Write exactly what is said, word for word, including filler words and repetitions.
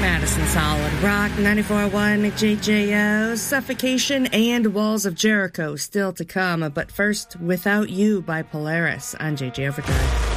Madison Solid Rock, ninety-four point one J J O, Suffocation and Walls of Jericho still to come, but first, Without You by Polaris on J J Overdrive.